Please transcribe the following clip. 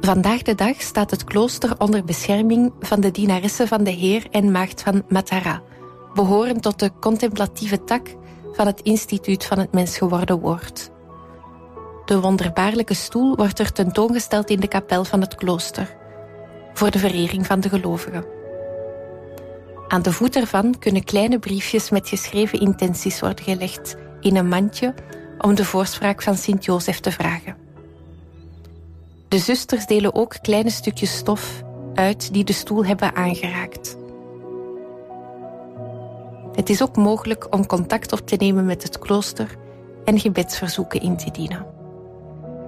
Vandaag de dag staat het klooster onder bescherming van de dienaressen van de Heer en Maagd van Matara, behorend tot de contemplatieve tak van het Instituut van het Mens Geworden Woord. De wonderbaarlijke stoel wordt er tentoongesteld in de kapel van het klooster, voor de verering van de gelovigen. Aan de voet ervan kunnen kleine briefjes met geschreven intenties worden gelegd in een mandje om de voorspraak van Sint-Jozef te vragen. De zusters delen ook kleine stukjes stof uit die de stoel hebben aangeraakt. Het is ook mogelijk om contact op te nemen met het klooster en gebedsverzoeken in te dienen.